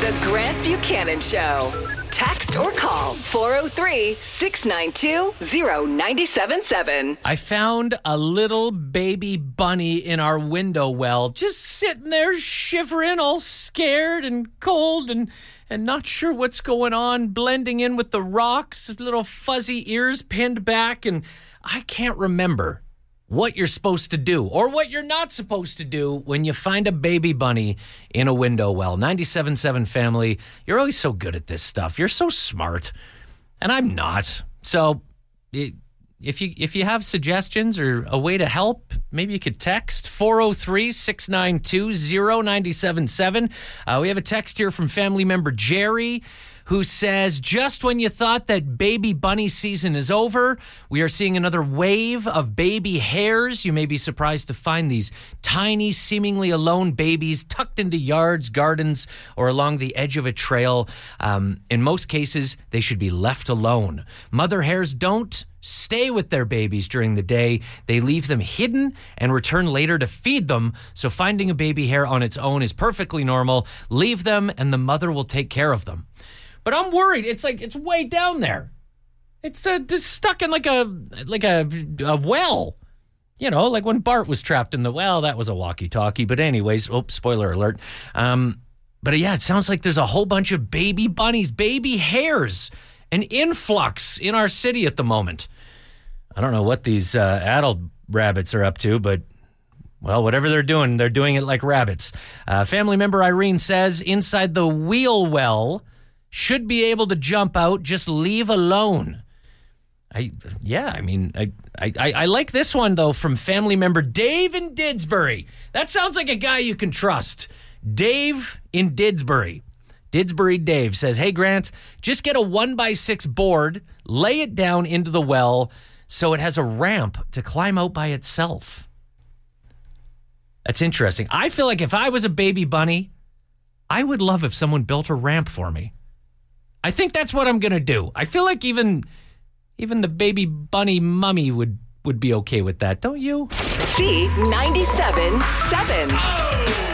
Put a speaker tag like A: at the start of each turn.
A: The Grant Buchanan Show. Text or call 403-692-0977.
B: I found a little baby bunny in our window well, just sitting there shivering, all scared and cold and not sure what's going on, blending in with the rocks, little fuzzy ears pinned back, and I can't remember what you're supposed to do or what you're not supposed to do when you find a baby bunny in a window well. 97.7 family, you're always so good at this stuff. You're so smart, and I'm not. So if you have suggestions or a way to help, maybe you could text 403-692-0977. We have a text here from family member Jerry, who says, just when you thought that baby bunny season is over, we are seeing another wave of baby hares. You may be surprised to find these tiny, seemingly alone babies tucked into yards, gardens, or along the edge of a trail. In most cases, they should be left alone. Mother hares don't stay with their babies during the day. They leave them hidden and return later to feed them. So finding a baby hare on its own is perfectly normal. Leave them and the mother will take care of them. But I'm worried. It's way down there. It's just stuck in like a well. You know, like when Bart was trapped in the well. That was a walkie-talkie. But anyways, spoiler alert. But yeah, it sounds like there's a whole bunch of baby bunnies, baby hares, an influx in our city at the moment. I don't know what these adult rabbits are up to, but well, whatever they're doing it like rabbits. Family member Irene says, inside the wheel well, should be able to jump out, just leave alone. I like this one, though, from family member Dave in Didsbury. That sounds like a guy you can trust. Dave in Didsbury. Didsbury Dave says, hey, Grant, just get a 1x6 board, lay it down into the well so it has a ramp to climb out by itself. That's interesting. I feel like if I was a baby bunny, I would love if someone built a ramp for me. I think that's what I'm going to do. I feel like even the baby bunny mummy would be okay with that, don't you?
A: C97.7.